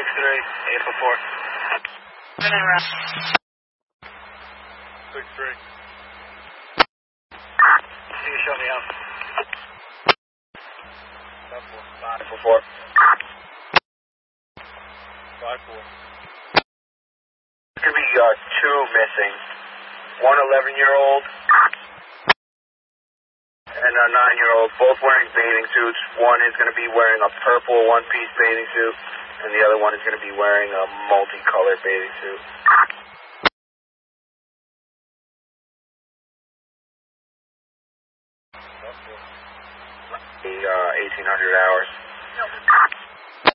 844. 6-3. See you, show me out. 5-4. 5-4. Could be two missing. One 11-year-old and a 9-year-old, both wearing bathing suits. One is going to be wearing a purple one-piece bathing suit, and the other one is going to be wearing a multicolored bathing suit. The 1800 hours.